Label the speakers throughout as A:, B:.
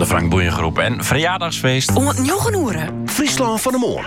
A: de Frank Boeiengroep en verjaardagsfeest.
B: Om het Njogenoeren.
C: Friesland van de Moor.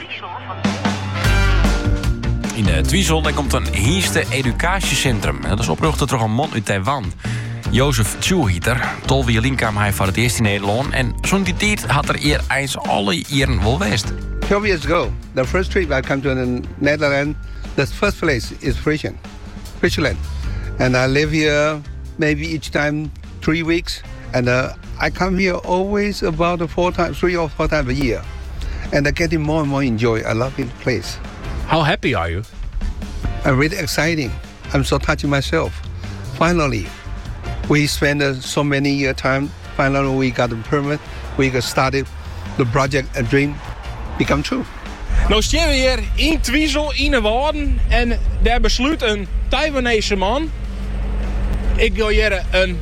A: In de Twiesel daar komt een Hierste educatiecentrum. Dat is opgerucht door een man uit Taiwan. Jozef Tjuhiter, 12 jaar kwam hij voor het eerst in Nederland. En zo'n die tijd had er hier eens alle jaren wel geweest.
D: 12 years ago, the first trip I come to the Netherlands, the first place is Friesland. And I live here maybe each time 3 weeks. And I come here always about 3 or 4 times a year. And I'm getting more and more enjoy. I love this place.
E: How happy are you?
D: I'm really exciting. I'm so touching myself. Finally, we spent so many years time. Finally, we got the permit. We got started the project, a dream become true.
E: Nou staan we hier in Twiesel, in de Waarden. En daar besluit een Taiwanese man. Ik wil hier een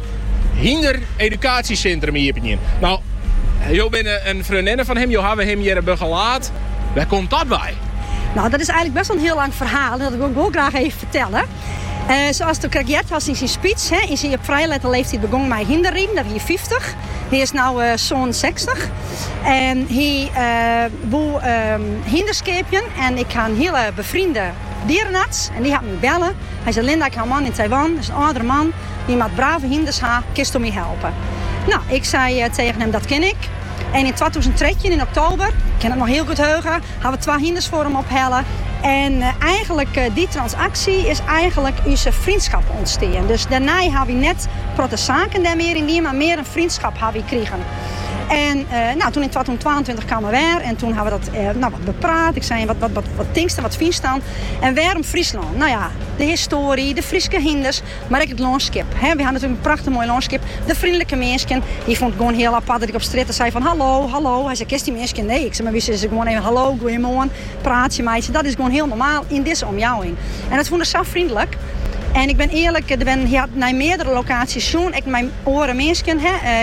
E: hinder-educatiecentrum hier in. Nou, jij bent een vriendin van hem. Je hebben hem hier begeleid. Waar komt dat bij?
F: Nou, dat is eigenlijk best wel een heel lang verhaal. En dat wil ik wel graag even vertellen. Zoals de Kragiet was in zijn speech, in zijn vrij later leeftijd begon met hinderrijden. Dat is hier 50. Hij is nu zo'n 60. En hij wil hinderschepen. En ik ga een hele bevriende dierenarts. En die gaat me bellen. Hij zei, Linda, ik heb een man in Taiwan. Dat is een oudere man. Die met brave hinders heeft. Kist om je helpen. Nou, ik zei tegen hem, dat ken ik. En in 2013, in oktober, ik kan het nog heel goed heugen, hebben we 2 hinders voor hem ophellen. En eigenlijk die transactie is eigenlijk onze vriendschap ontstaan. Dus daarna hebben we net protte zaken daar meer in die, maar meer een vriendschap hebben we gekregen. En toen in 2022 kwamen we weer en toen hebben we dat wat bepraat. Ik zei, wat denkst en wat vind je dan? En waarom Friesland? Nou ja, de historie, de Friese hinders, maar ook het landschap. We hadden natuurlijk een prachtig mooi landschap. De vriendelijke mensen. Die vond het gewoon heel apart dat ik op straat zei van hallo. Hij zei, kist die mensen? Nee, ik zei, maar wie is gewoon even hallo, goeiemorgen, praat je meisje. Dat is gewoon heel normaal in deze omjouwing. En dat vond ik zo vriendelijk. En ik ben eerlijk, je had naar meerdere locaties zo'n. Ik mijn oren mensen,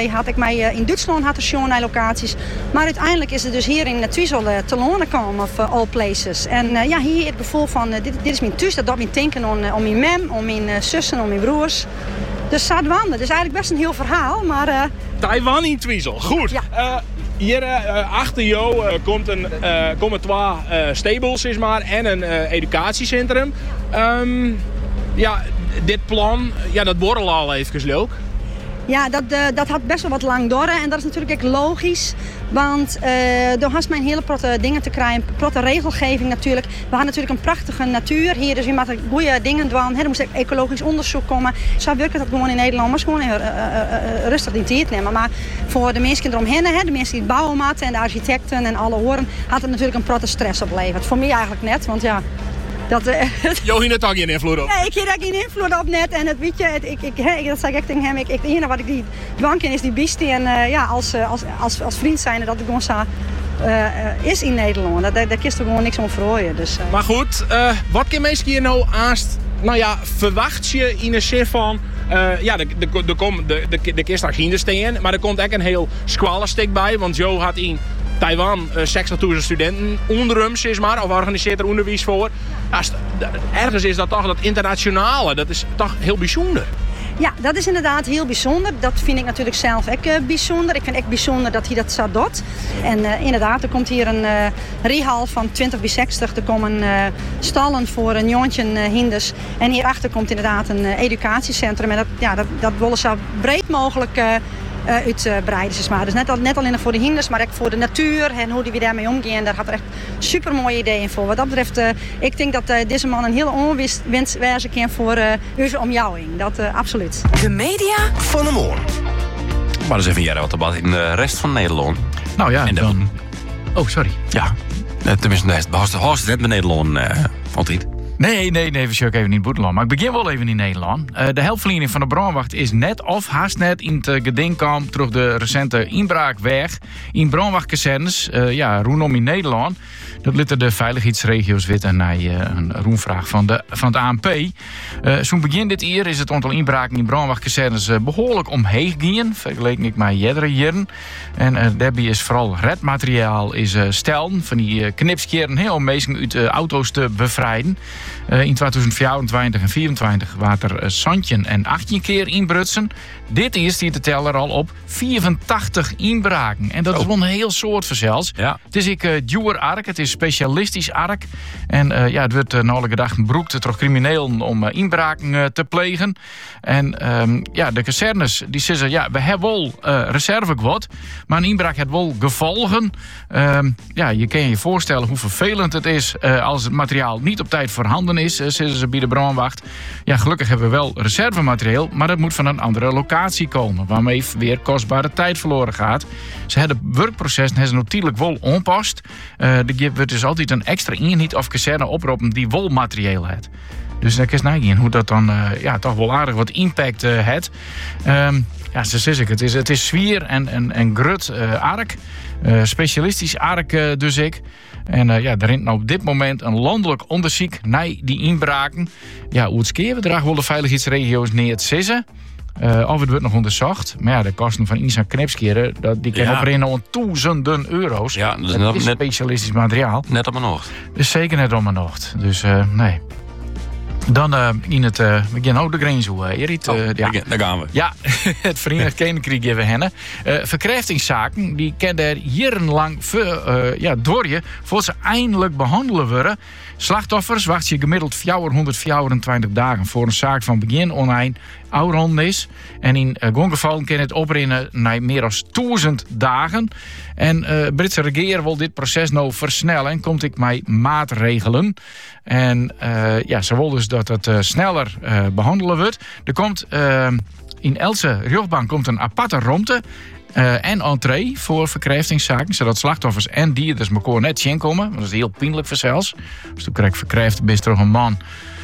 F: in Duitsland had er zo'n naar locaties. Maar uiteindelijk is het dus hier in Twiesel te lonen komen of all places. En hier het gevoel van dit is mijn thuis, dat doet me denken om mijn mem, om mijn zussen, om mijn broers. Dus Taiwan, dat is eigenlijk best een heel verhaal, maar.
E: Taiwan in Twiesel, goed.
F: Ja.
E: Hier achter jou komen 2 stables is maar, en een educatiecentrum. Ja, dit plan, dat borrelde al even leuk.
F: Ja, dat had best wel wat lang door. En dat is natuurlijk ook logisch. Want door had mijn hele protte dingen te krijgen. Protte regelgeving natuurlijk. We hadden natuurlijk een prachtige natuur hier. Dus we moeten goede dingen doen. Er moest ecologisch onderzoek komen. Zo werkt dat gewoon in Nederland. Maar gewoon rustig in tijd nemen. Maar voor de mensen eromheen, de mensen die het bouwen maken en de architecten en alle horen, had het natuurlijk een protte stress opleverd. Voor mij eigenlijk net, want ja.
E: Jo, hier net ook geen invloed op?
F: Nee, ik heb daar geen invloed op net. En het weet je, dat zeg ik tegen hem. Het enige wat ik die dwang ken is die biestie. En als vriend zijn dat ik gewoon zo is in Nederland. Daar kist er gewoon niks om verrooien. Dus,
E: Maar goed, wat kan mensen hier nou aanst? Nou ja, verwacht je in de zin van. De kist daar geen steen. Maar er komt ook een heel squalenstik bij. Want Jo had in Taiwan 60.000 studenten onder hem, zeg maar, of organiseert er onderwijs voor. Ergens is dat toch dat internationale, dat is toch heel bijzonder.
F: Ja, dat is inderdaad heel bijzonder. Dat vind ik natuurlijk zelf ook bijzonder. Ik vind het ook bijzonder dat hij dat zo doet. En inderdaad, er komt hier een rehal van 20 bij 60. Er komen stallen voor een jongetje hinders. En hierachter komt inderdaad een educatiecentrum. En dat willen ze zo breed mogelijk uitbreiden. Dus net alleen voor de hinders, maar ook voor de natuur en hoe die we daarmee omgaan. Daar had er echt super mooie ideeën voor. Wat dat betreft, ik denk dat deze man een hele onwenswijze kan voor onze omjouwing. Dat absoluut.
B: De media
C: van de Moor.
A: Maar eens even jaren wat debat in de rest van Nederland.
G: Nou ja,
A: en
G: dan. Oh, sorry.
A: Ja, tenminste, Horst net met Nederland altijd.
G: Nee, we zullen even in het buitenland. Maar ik begin wel even in Nederland. De hulpverlening van de brandwacht is net of haast net in het geding kwam door de recente inbraak weg in brandwachtkazernes, rondom in Nederland. Dat lieten de veiligheidsregio's weten na een roemvraag van het ANP. Zo'n begin dit jaar is het aantal inbraken in brandwachtkazernes behoorlijk omheeg gegaan, vergeleken ik met jerdere jaren. En daarbij is vooral redmateriaal is stelden van die knipskeren heel om mensen uit auto's te bevrijden. In 2024 en 2024 waren er Santjen en 18 keer inbrutsen. Dit is die te teller al op 84 inbraken. En dat is wel een heel soort verzels.
A: Ja.
G: Het is duur ark, het is specialistisch ark. En het wordt na alle gedachten beroekt door criminelen om inbraken te plegen. En de kazernes die zeggen, we hebben wel reservekwot, maar een inbraak heeft wel gevolgen. Je kan je voorstellen hoe vervelend het is als het materiaal niet op tijd voorhanden is, zeggen ze bij de brandwacht. Ja, gelukkig hebben we wel reservemateriaal, maar dat moet van een andere locatie komen, waarmee weer kostbare tijd verloren gaat. Ze hebben het werkproces natuurlijk wel onpast. Er wordt dus altijd een extra eenheid of kazerne oproepen die wel materieel heeft. Dus dan kan je hoe dat dan toch wel aardig wat impact heeft. Zo zeg ik het is zwier en grut ark. Specialistisch ark dus ik. En er rent nou op dit moment een landelijk onderzoek naar die inbraken. Ja, hoe het skeerbedrag wil de veiligheidsregio's niet zeggen. Of het wordt nog onderzocht. Maar ja, de kosten van iets aan knipskeren, die kunnen oprennen om €1000.
A: Ja,
G: dat is net specialistisch materiaal.
A: Net op mijn ocht.
G: Dus zeker net op mijn ocht. Dus nee. Dan in het begin ook de grens hoe Erit.
A: Daar gaan we.
G: Ja, het Verenigd Koninkrijk even hennen. Verkrijftingszaken die kennen er jarenlang door je voor ze eindelijk behandelen worden. Slachtoffers wacht je gemiddeld 424 dagen voor een zaak van begin oneind oud is. En in gevallen kan het oprennen naar meer dan 1000 dagen. En de Britse regering wil dit proces nou versnellen en komt ik met maatregelen. En ze wil dus dat het sneller behandelen wordt. Er komt in Else rechtbank komt een aparte ruimte en entree voor verkrijftingszaken, zodat slachtoffers en dierders elkaar net zien komen. Want dat is heel pijnlijk voor zelfs. Dus toen krijg ik verkrijft best toch een man.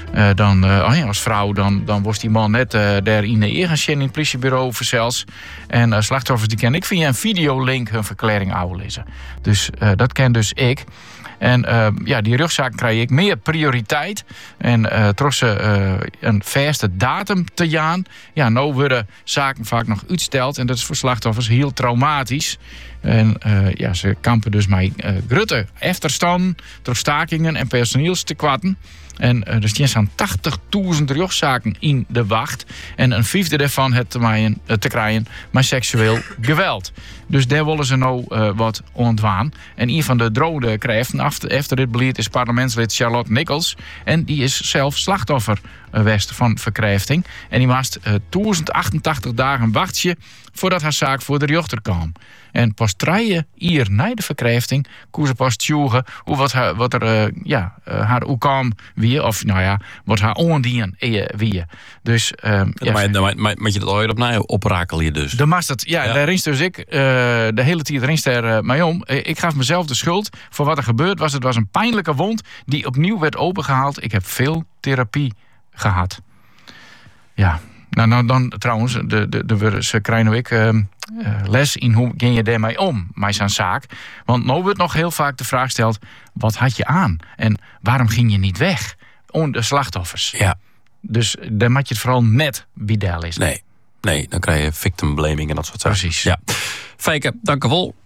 G: Als vrouw, dan wordt die man net daar in de eer gaan zien in het politiebureau verzels. En slachtoffers die ken ik via een videolink hun verklaring aflezen. Dus dat ken dus ik. En die rugzaken krijg ik meer prioriteit. En trots een verste datum te gaan. Ja, nou worden zaken vaak nog uitgesteld. En dat is voor slachtoffers heel traumatisch. En ze kampen dus met grote achterstand, door stakingen en personeelstekorten. En er staan 80.000 rechtszaken in de wacht. En een vijfde daarvan te krijgen met seksueel geweld. Dus daar willen ze nou wat ontwaan. En een van de droden krijgen efter dit beleid is parlementslid Charlotte Nichols. En die is zelf slachtoffer van verkrijfting. En die moest 1088 dagen wachten voordat haar zaak voor de rechter kwam. En pas 3 jaar na de verkrijfting kon ze pas tjoegen wat er haar kwam wie, of wat haar ondien wie. Dus
A: met je dat ooit opnieuw oprakel je dus.
G: De mast het, daar rinst dus ik de hele tijd rinst er mij om. Ik gaf mezelf de schuld voor wat er gebeurd was. Het was een pijnlijke wond die opnieuw werd opengehaald. Ik heb veel therapie gehad. Ja. Nou, dan trouwens, ze krijgen ook les in hoe ging je daarmee om, met zo'n zaak. Want nou wordt nog heel vaak de vraag gesteld, wat had je aan? En waarom ging je niet weg? De slachtoffers.
A: Ja.
G: Dus daar moet je het vooral net bij de is.
A: Nee, dan krijg je victim blaming en dat soort zaken.
G: Precies.
A: Ja. Fijke, dank je wel.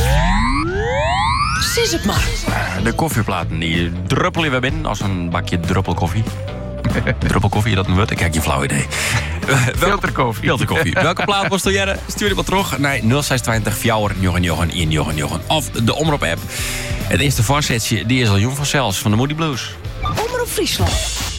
B: Sis het maar.
A: De koffieplaten die druppelen we binnen als een bakje druppelkoffie. Druppelkoffie, dat een woord? Ik heb geen flauw idee. Filterkoffie. Welke plaat was er jij? Stuur je maar terug naar 0620 499 of de Omroep app. Het eerste voorzetje die is al jong vanzelfs van de Moody Blues.
B: Omroep Friesland.